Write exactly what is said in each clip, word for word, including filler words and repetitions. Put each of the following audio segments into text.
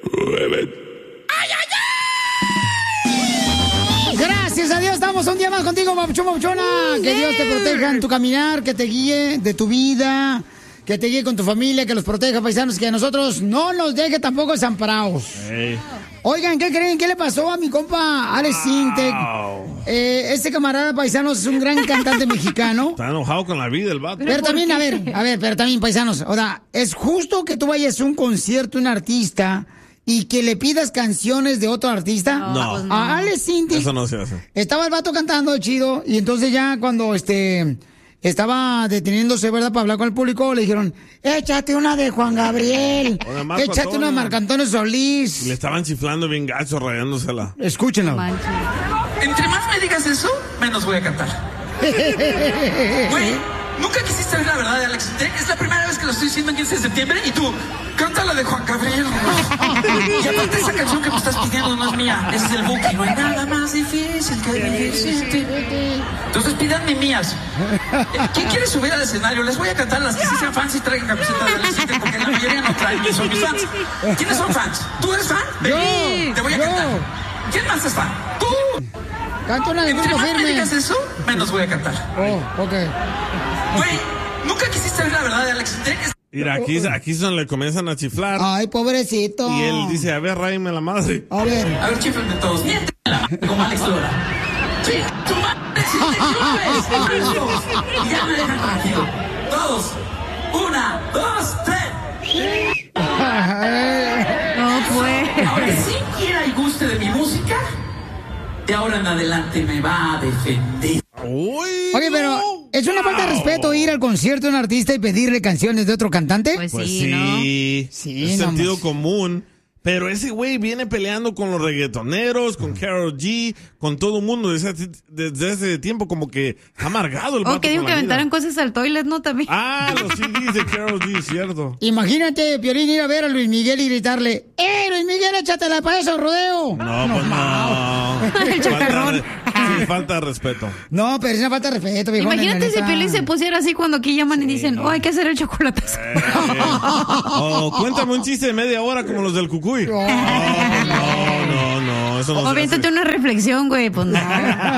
Gracias a Dios, estamos un día más contigo, Papuchón, Papuchona. Que Dios te proteja en tu caminar, que te guíe de tu vida, que te guíe con tu familia, que los proteja, paisanos, que a nosotros no nos deje tampoco desamparados. Hey. Oigan, ¿qué creen? ¿Qué le pasó a mi compa Alex Sintek? Wow. Eh, este camarada, paisanos, es un gran cantante mexicano. Está enojado con la vida el vato. Pero también, a ver, a ver, pero también, paisanos, o sea, ¿es justo que tú vayas a un concierto de un artista y que le pidas canciones de otro artista? No. Pues no. A Alex Sintek. Eso no se hace. Estaba el vato cantando chido y entonces ya cuando este estaba deteniéndose, ¿verdad?, para hablar con el público, le dijeron, échate una de Juan Gabriel, échate una de Marc Antonio Solís. Y le estaban chiflando bien gacho, rayándosela. Escúchenlo. Entre más me digas eso, menos voy a cantar. Güey, nunca quisiste ver la verdad de Alex Sintek. Es la primera vez que lo estoy diciendo en quince de septiembre y tú, canta la de Juan Gabriel. Y aparte esa canción que me estás pidiendo no es mía, es del Buki. No hay nada más difícil que vivir sin ti. Entonces pídanme mías. ¿Quién quiere subir al escenario? Les voy a cantar las que sí sean fans y traigan camiseta de Alex Sintek, porque la mayoría no traen y son mis fans. ¿Quiénes son fans? ¿Tú eres fan? Yo, Te voy a yo. cantar. ¿Quién más es fan? ¡Tú! Canta una de Entre Grupo más me Firme. digas eso, menos voy a cantar. Oh, ok. Güey, nunca quisiste ver la verdad de Alex Sintek. Mira, aquí, aquí son, le comienzan a chiflar. Ay, pobrecito. Y él dice, a ver, ráyme la madre. A ver. A ver, chiflenme todos. Miente la madre como Alex Lora. Sí, tu madre, si te chupes. Y ya me dejan tranquilo. Todos. Una, dos, tres. No fue. Ahora, si quiera y guste de mi música, de ahora en adelante me va a defender. Uy, Oye, pero ¿es una falta de respeto ir al concierto de un artista y pedirle canciones de otro cantante? Pues, Pues sí, sí, ¿no? Sí, es no sentido más. común. Pero ese güey viene peleando con los reggaetoneros, con Karol G, con todo el mundo desde ese, desde ese tiempo, como que amargado el vato O que digo con que la aventaron vida. cosas al toilet, ¿no? También. Ah, los C Ds de Karol G, cierto. Imagínate, Piolín, ir a ver a Luis Miguel y gritarle, ¡eh, Luis Miguel, échatela para eso, rodeo! No, pues no. El chacarrón. Falta, sí, falta de respeto. No, pero es una falta de respeto, viejo. Imagínate si Piolín se pusiera así cuando aquí llaman y dicen, oh, hay que hacer el chocolatazo. Eh, oh, cuéntame un chiste de media hora como los del Cucuy. No, pues no, no, no, eso no O se aviéntate hace. una reflexión, güey, pues no.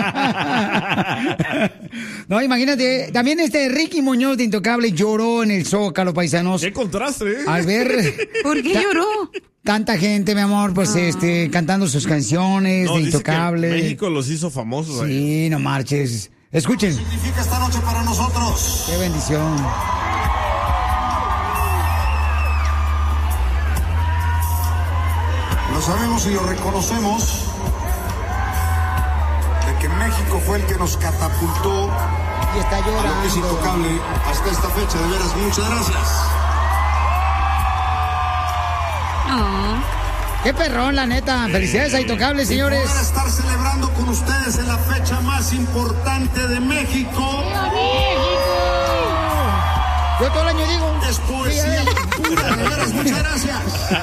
No, imagínate, también este Ricky Muñoz de Intocable lloró en el Zócalo, paisanos. Qué contraste, ¿eh? Al ver ¿Por qué Ta- lloró? tanta gente, mi amor, pues este, cantando sus canciones No, de dice que Intocable. México los hizo famosos ahí. Sí, no marches. Escuchen. Significa esta noche para nosotros. Qué bendición. Lo sabemos y lo reconocemos de que México fue el que nos catapultó Y está a lo que es llorando. Intocable hasta esta fecha. De veras, muchas gracias. Oh. Qué perrón, la neta. Felicidades a Intocable, Y señores. poder estar celebrando con ustedes en la fecha más importante de México Yo todo el año digo. es poesía pura. De veras, muchas gracias.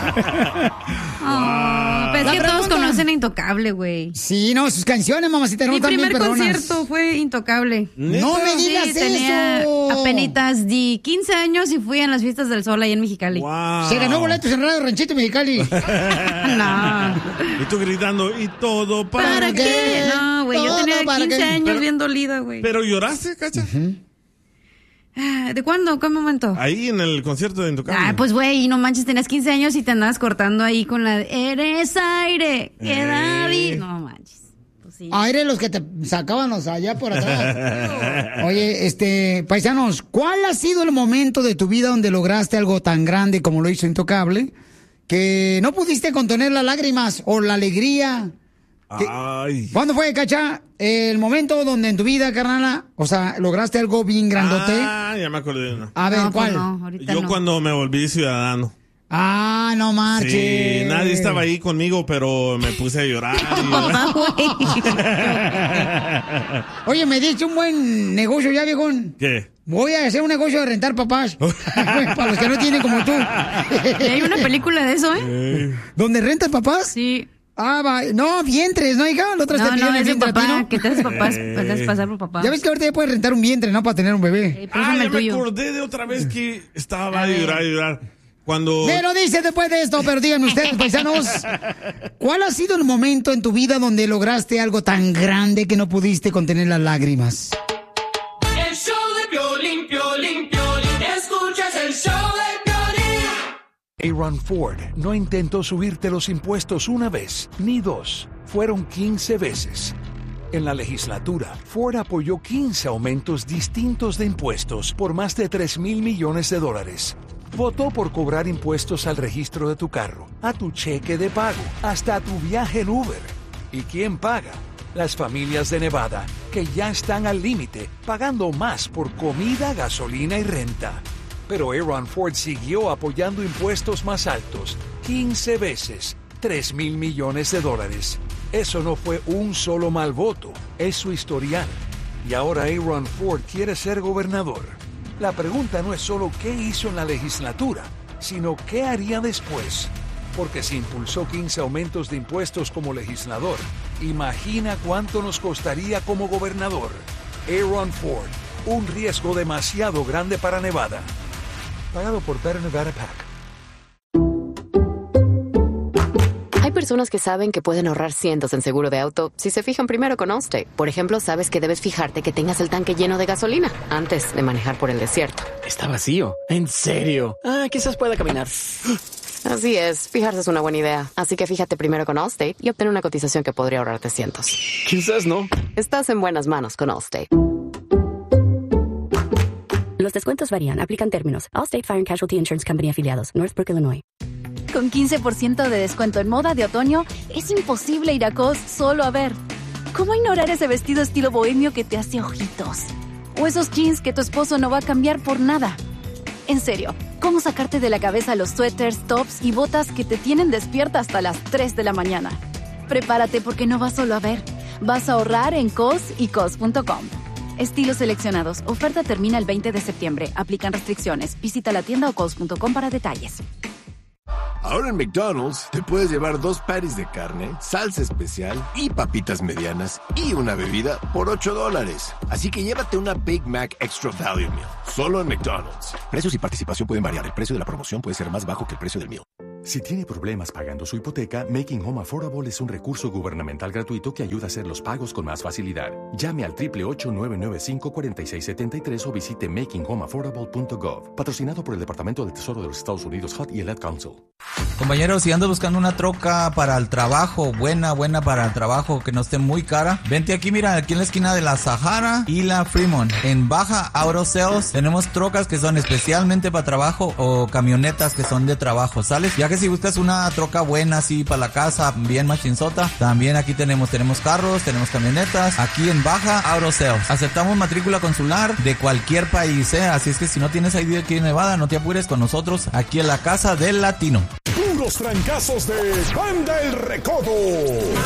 Oh, pero es La que todos pregunta- conocen a Intocable, güey. Sí, no, sus canciones, mamacita, no Mi están bien primer perronas. concierto fue Intocable. No me digas Sí, tenía eso. apenitas di quince años y fui en las fiestas del sol ahí en Mexicali. Wow. Se ganó boletos en Radio Ranchito Mexicali. No. Y tú gritando, y todo para... ¿Para qué? qué? No, güey, yo Todo tenía para quince qué. años Pero- bien dolida, güey. ¿Pero lloraste, cacha? Ah, ¿de cuándo? ¿Qué momento? Ahí en el concierto de Intocable. Ah, pues güey, no manches, tenías quince años y te andabas cortando ahí con la de, eres aire, queda Eh. bien. No manches. Pues sí. Aire los que te sacábamos allá por atrás. Oye, este, paisanos, ¿cuál ha sido el momento de tu vida donde lograste algo tan grande como lo hizo Intocable? Que no pudiste contener las lágrimas o la alegría. Ay. ¿Cuándo fue, Cacha, el momento donde en tu vida, carnala, o sea, lograste algo bien grandote? Ah, ya me acordé de una. A ver, No, pues ¿cuál? no, ahorita Yo no. cuando me volví ciudadano. Ah, no marches. Sí, nadie estaba ahí conmigo, pero me puse a llorar. y llorar. Papá, güey. Oye, me diste un buen negocio ya, viejón. ¿Qué? Voy a hacer un negocio de rentar papás. Para los que no tienen como tú. Y hay una película de eso, ¿eh? ¿Dónde rentas papás? Sí. Ah, va. No, vientres, ¿no, hija? La otra No, está no, pidiendo es de vientre a ti, papá. ¿no? Que te haces papás, te haces pasar por papá. Ya ves que ahorita ya puedes rentar un vientre, ¿no? Para tener un bebé. Eh, Ah, préstame ya el me tuyo. acordé de otra vez que estaba A a ver. llorar, a llorar. Cuando... Me lo dice después de esto, pero díganme ustedes, paisanos, ¿cuál ha sido el momento en tu vida donde lograste algo tan grande que no pudiste contener las lágrimas? El show de Piolín, Piolín, Piolín, escuchas el show de Piolín. Aaron Ford no intentó subirte los impuestos una vez, ni dos, fueron quince veces. En la legislatura, Ford apoyó quince aumentos distintos de impuestos por más de tres mil millones de dólares. Votó por cobrar impuestos al registro de tu carro, a tu cheque de pago, hasta a tu viaje en Uber. ¿Y quién paga? Las familias de Nevada, que ya están al límite, pagando más por comida, gasolina y renta. Pero Aaron Ford siguió apoyando impuestos más altos, quince veces, tres mil millones de dólares. Eso no fue un solo mal voto, es su historial. Y ahora Aaron Ford quiere ser gobernador. La pregunta no es solo qué hizo en la legislatura, sino qué haría después. Porque si impulsó quince aumentos de impuestos como legislador, imagina cuánto nos costaría como gobernador. Aaron Ford, un riesgo demasiado grande para Nevada. Pagado por Better Nevada PAC. Hay personas que saben que pueden ahorrar cientos en seguro de auto si se fijan primero con Allstate. Por ejemplo, sabes que debes fijarte que tengas el tanque lleno de gasolina antes de manejar por el desierto. Está vacío. ¿En serio? Ah, quizás pueda caminar. Así es, fijarse es una buena idea. Así que fíjate primero con Allstate y obtén una cotización que podría ahorrarte cientos. Quizás no. Estás en buenas manos con Allstate. Los descuentos varían, aplican términos. Allstate Fire and Casualty Insurance Company afiliados, Northbrook, Illinois. Con quince por ciento de descuento en moda de otoño, es imposible ir a Cos solo a ver. ¿Cómo ignorar ese vestido estilo bohemio que te hace ojitos? O esos jeans que tu esposo no va a cambiar por nada. En serio, ¿cómo sacarte de la cabeza los suéteres, tops y botas que te tienen despierta hasta las tres de la mañana? Prepárate porque no vas solo a ver. Vas a ahorrar en Cos y Cos punto com. Estilos seleccionados. Oferta termina el veinte de septiembre. Aplican restricciones. Visita la tienda o Cos punto com para detalles. Ahora en McDonald's te puedes llevar dos patties de carne, salsa especial y papitas medianas y una bebida por ocho dólares. Así que llévate una Big Mac Extra Value Meal, solo en McDonald's. Precios y participación pueden variar. El precio de la promoción puede ser más bajo que el precio del meal. Si tiene problemas pagando su hipoteca, Making Home Affordable es un recurso gubernamental gratuito que ayuda a hacer los pagos con más facilidad. Llame al ocho ocho ocho, nueve nueve cinco, cuatro seis siete tres o visite making home affordable punto gov. Patrocinado por el Departamento del Tesoro de los Estados Unidos, H U D y el Ad Council. Compañeros, si andas buscando una troca para el trabajo, buena, buena para el trabajo, que no esté muy cara, vente aquí, mira, aquí en la esquina de la Sahara y la Fremont. En Baja Auto Sales tenemos trocas que son especialmente para trabajo o camionetas que son de trabajo, ¿sales? Ya que si buscas una troca buena así para la casa, bien machinzota, también aquí tenemos, tenemos carros, tenemos camionetas, aquí en Baja Auto Sales. Aceptamos matrícula consular de cualquier país, ¿eh? Así es que si no tienes I D aquí en Nevada, no te apures con nosotros aquí en la Casa del Latino. Puros trancazos de Banda El Recodo.